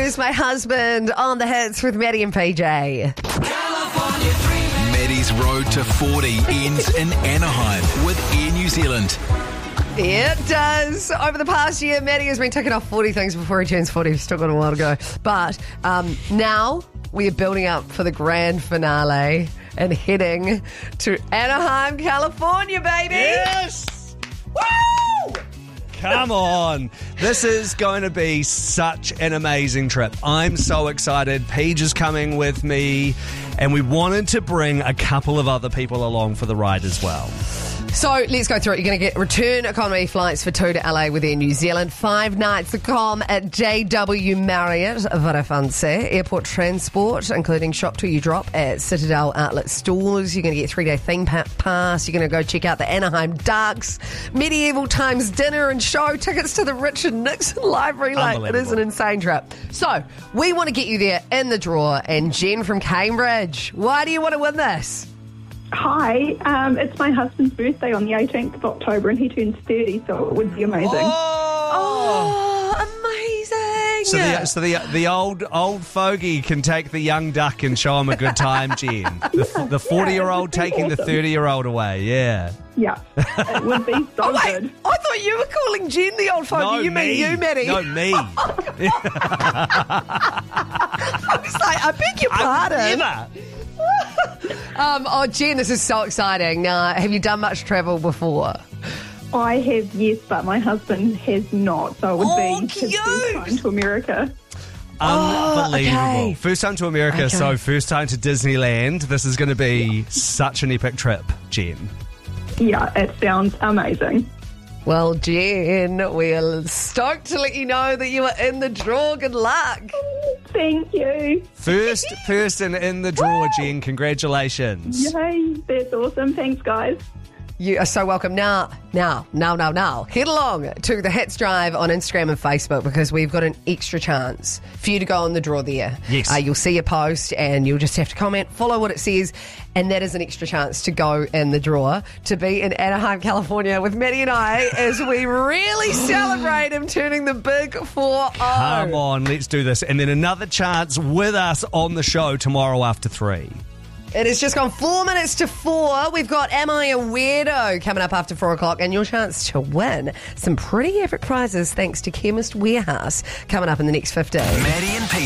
is my husband on the hits with Maddie and PJ. Maddie's road to 40 ends in Anaheim with Air New Zealand. It does. Over the past year, Maddie has been ticking off 40 things before he turns 40. We've still got a while to go. But now we are building up for the grand finale and heading to Anaheim, California, baby. Yes! Woo! Come on. This is going to be such an amazing trip. I'm so excited. Paige is coming with me, and we wanted to bring a couple of other people along for the ride as well. So let's go through it. You're going to get return economy flights for 2 to LA with Air New Zealand, 5 nights accom at JW Marriott Varafanse, airport transport, including shop till you drop at Citadel outlet stores. You're going to get 3-day theme pass. You're going to go check out the Anaheim Ducks, medieval times dinner and show, tickets to the Richard Nixon Library. Like, it is an insane trip. So we want to get you there in the draw. And Jen from Cambridge, why do you want to win this? Hi, it's my husband's birthday on the 18th of October and he turns 30, so it would be amazing. Oh, amazing. So the old fogey can take the young duck and show him a good time, Jen. The 40-year-old taking the 30-year-old away, yeah. Yeah, it would be so good. I thought you were calling Jen the old fogey. No, you me. mean you, Maddie? No, me. I was like, I beg your pardon. Never. Jen, this is so exciting. Now, have you done much travel before? I have, yes, but my husband has not, so it would be his first time to America. Unbelievable. Okay. First time to America, so first time to Disneyland. This is going to be such an epic trip, Jen. Yeah, it sounds amazing. Well, Jen, we're stoked to let you know that you are in the draw. Good luck. Thank you. First person in the draw, Jen. Congratulations. Yay, that's awesome. Thanks, guys. You are so welcome. Now, head along to the Hits Drive on Instagram and Facebook because we've got an extra chance for you to go on the draw there. Yes. You'll see a post and you'll just have to comment, follow what it says, and that is an extra chance to go in the draw to be in Anaheim, California with Maddie and I as we really celebrate him turning the big 4-0. Come on, let's do this. And then another chance with us on the show tomorrow after 3. It has just gone 4 minutes to 4. We've got Am I a Weirdo coming up after 4 o'clock and your chance to win some pretty epic prizes thanks to Chemist Warehouse coming up in the next 15. Maddie and Pete.